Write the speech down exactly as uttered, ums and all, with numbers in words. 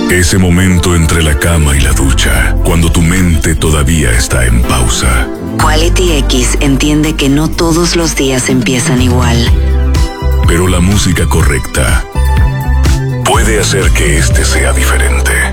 Ese momento entre la cama y la ducha, cuando tu mente todavía está en pausa. Quality X entiende que no todos los días empiezan igual. Pero la música correcta puede hacer que este sea diferente.